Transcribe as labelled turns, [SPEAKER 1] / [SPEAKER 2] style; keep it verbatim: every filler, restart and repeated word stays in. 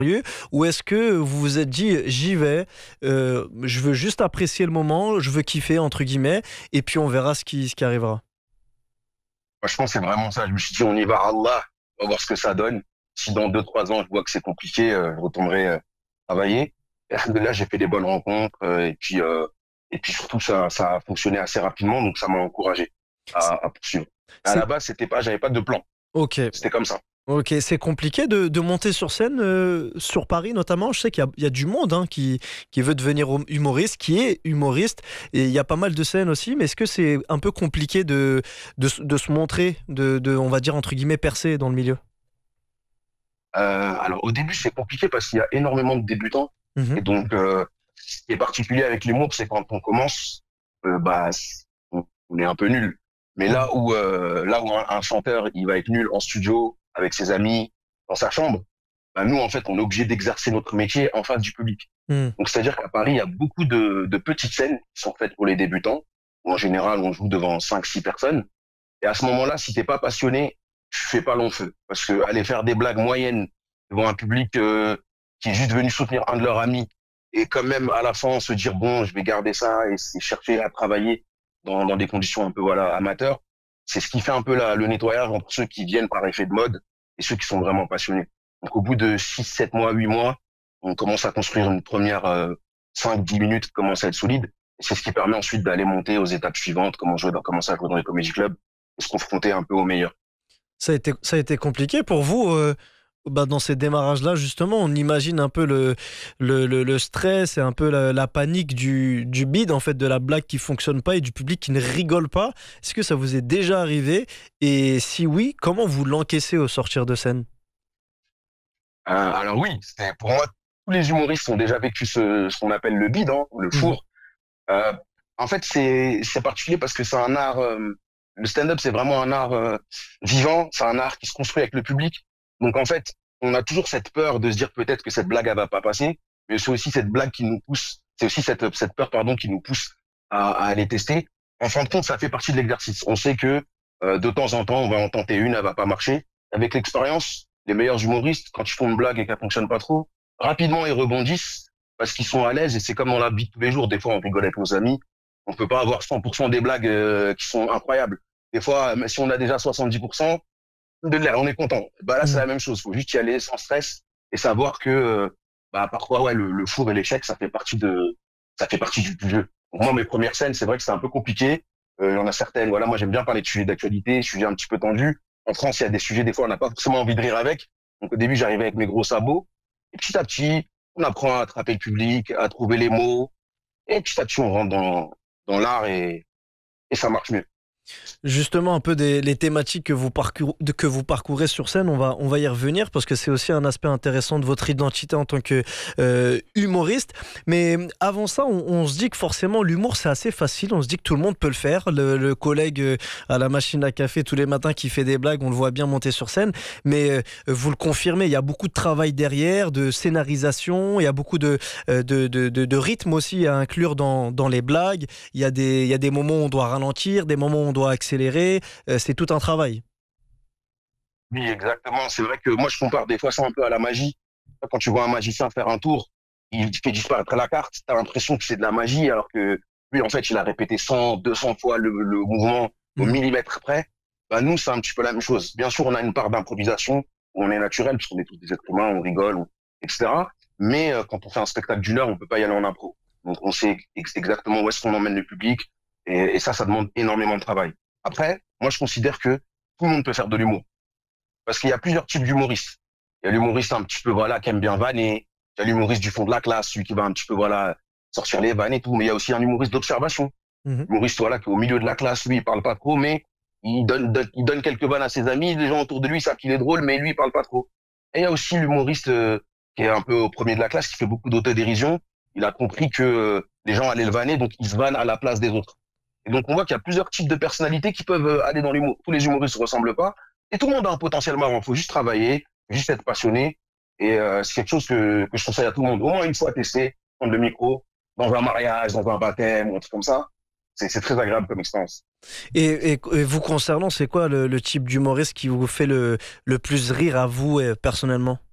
[SPEAKER 1] ou est-ce que vous vous êtes dit j'y vais, euh, je veux juste apprécier le moment, je veux kiffer entre guillemets, et puis on verra ce qui, ce qui arrivera.
[SPEAKER 2] Moi, je pense que c'est vraiment ça. Je me suis dit, on y va, Allah, on va voir ce que ça donne. Si dans deux, trois ans, je vois que c'est compliqué, euh, je retournerai euh, travailler. Et là, j'ai fait des bonnes rencontres, euh, et puis, euh, et puis surtout, ça, ça a fonctionné assez rapidement, donc ça m'a encouragé
[SPEAKER 1] C'est,
[SPEAKER 2] à, à poursuivre. À
[SPEAKER 1] c'est-
[SPEAKER 2] la base, c'était pas, j'avais pas de plan.
[SPEAKER 1] ok,
[SPEAKER 2] C'était comme ça.
[SPEAKER 1] ok, c'est compliqué de, de monter sur scène euh, sur Paris notamment. Je sais qu'il y a, il y a du monde hein, qui, qui veut devenir hum- humoriste, qui est humoriste, et il y a pas mal de scènes aussi. Mais est-ce que c'est un peu compliqué de, de, se- de se montrer, de, de, on va dire entre guillemets percer dans le milieu?
[SPEAKER 2] Euh, alors, au début, c'est compliqué parce qu'il y a énormément de débutants. Et
[SPEAKER 1] Mhm.
[SPEAKER 2] donc, euh, ce qui est particulier avec l'humour, c'est quand on commence, euh, bah, c- on, on est un peu nul. Mais là
[SPEAKER 1] Mhm.
[SPEAKER 2] où, euh, là où un, un chanteur, il va être nul en studio, avec ses amis, dans sa chambre, bah, nous, en fait, on est obligé d'exercer notre métier en face du public.
[SPEAKER 1] Mhm.
[SPEAKER 2] Donc, c'est-à-dire qu'à Paris, il y a beaucoup de, de petites scènes qui sont faites pour les débutants, où en général, on joue devant cinq, six personnes. Et à ce moment-là, si t'es pas passionné, tu fais pas long feu. Parce que aller faire des blagues moyennes devant un public euh, qui est juste venu soutenir un de leurs amis, et quand même à la fin se dire bon, je vais garder ça et c'est chercher à travailler dans, dans des conditions un peu voilà amateurs, c'est ce qui fait un peu la, le nettoyage entre ceux qui viennent par effet de mode et ceux qui sont vraiment passionnés. Donc au bout de six, sept mois, huit mois, on commence à construire une première euh, cinq, dix minutes qui commence à être solide. Et c'est ce qui permet ensuite d'aller monter aux étapes suivantes, comment jouer dans, commencer à jouer dans les comédie clubs et se confronter un peu aux meilleurs.
[SPEAKER 1] Ça a été, ça a été compliqué pour vous euh, bah, dans ces démarrages-là, justement. On imagine un peu le, le, le- le stress et un peu la, la panique du, du bide, en fait, de la blague qui fonctionne pas et du public qui ne rigole pas. Est-ce que ça vous est déjà arrivé? Et si oui, comment vous l'encaissez au sortir de scène?
[SPEAKER 2] Euh, alors oui, c'est pour moi tous les humoristes ont déjà vécu ce, ce qu'on appelle le bide, hein, ou le
[SPEAKER 1] Mhm.
[SPEAKER 2] four. Euh, En fait, c'est c'est particulier parce que c'est un art. Euh, le stand-up, c'est vraiment un art euh, vivant. C'est un art qui se construit avec le public. Donc en fait, on a toujours cette peur de se dire peut-être que cette blague elle va pas passer, mais c'est aussi cette blague qui nous pousse. C'est aussi cette cette peur pardon qui nous pousse à, à aller tester. En fin de compte, ça fait partie de l'exercice. On sait que euh, de temps en temps, on va en tenter une, elle va pas marcher. Avec l'expérience, les meilleurs humoristes, quand ils font une blague et qu'elle fonctionne pas trop, rapidement ils rebondissent parce qu'ils sont à l'aise et c'est comme dans la vie de tous les jours. Des fois, on rigole avec nos amis. On peut pas avoir cent pour cent des blagues euh, qui sont incroyables. Des fois, même si on a déjà soixante-dix pour cent, de l'air, on est content. Bah là, c'est
[SPEAKER 1] Mhm.
[SPEAKER 2] la même chose. Faut juste y aller sans stress et savoir que, euh, bah, parfois, ouais, le, le four et l'échec, ça fait partie de, ça fait partie du, du jeu. Donc, moi, mes premières scènes, c'est vrai que c'est un peu compliqué. Euh, il y en a certaines. Voilà, moi, j'aime bien parler de sujets d'actualité, sujets un petit peu tendus. En France, il y a des sujets, des fois, on n'a pas forcément envie de rire avec. Donc, au début, j'arrivais avec mes gros sabots. Et petit à petit, on apprend à attraper le public, à trouver les mots. Et petit à petit, on rentre dans, dans l'art et, et ça marche mieux.
[SPEAKER 1] Justement, un peu des les thématiques que vous, parcour- de- que vous parcourez sur scène, on va, on va y revenir parce que c'est aussi un aspect intéressant de votre identité en tant que euh, humoriste. Mais avant ça, on, on se dit que forcément l'humour c'est assez facile. On se dit que tout le monde peut le faire. Le, le collègue euh, à la machine à café tous les matins qui fait des blagues, on le voit bien monter sur scène. Mais euh, vous le confirmez, il y a beaucoup de travail derrière, de scénarisation, il y a beaucoup de, euh, de, de, de, de rythme aussi à inclure dans, dans les blagues. Il y a des, il y a des moments où on doit ralentir, des moments où on doit accélérer. Euh, c'est tout un travail.
[SPEAKER 2] Oui, exactement. C'est vrai que moi, je compare des fois ça un peu à la magie. Quand tu vois un magicien faire un tour, il fait disparaître la carte, tu as l'impression que c'est de la magie, alors que lui, en fait, il a répété cent, deux cents fois le, le mouvement au
[SPEAKER 1] Mhm.
[SPEAKER 2] millimètre près. Bah, nous, c'est un petit peu la même chose. Bien sûr, on a une part d'improvisation, où on est naturel, puisqu'on est tous des êtres humains, on rigole, on- et cetera. Mais euh, quand on fait un spectacle d'une heure, on peut pas y aller en impro. Donc, on sait ex- exactement où est-ce qu'on emmène le public, et, et ça, ça demande énormément de travail. Après, moi, je considère que tout le monde peut faire de l'humour. Parce qu'il y a plusieurs types d'humoristes. Il y a l'humoriste un petit peu, voilà, qui aime bien vanner. Il y a l'humoriste du fond de la classe, celui qui va un petit peu, voilà, sortir les vannes et tout. Mais il y a aussi un humoriste d'observation.
[SPEAKER 1] Mhm.
[SPEAKER 2] L'humoriste, voilà, qui est au milieu de la classe, lui, il parle pas trop, mais il donne, donne- il donne quelques vannes à ses amis. Les gens autour de lui savent qu'il est drôle, mais lui, il parle pas trop. Et il y a aussi l'humoriste euh, qui est un peu au premier de la classe, qui fait beaucoup d'autodérision. Il a compris que euh, les gens allaient le vanner, donc il se vanne à la place des autres. Et donc on voit qu'il y a plusieurs types de personnalités qui peuvent euh, aller dans l'humour. Tous les humoristes ne se ressemblent pas. Et tout le monde a un potentiel marrant. Il faut juste travailler, juste être passionné. Et euh, c'est quelque chose que, que je conseille à tout le monde. Au moins une fois tester, prendre le micro, dans un mariage, dans un baptême, ou un truc comme ça. C'est, c'est très agréable comme expérience.
[SPEAKER 1] Et, et- et vous concernant, c'est quoi le, le type d'humoriste qui vous fait le, le plus rire à vous euh, personnellement?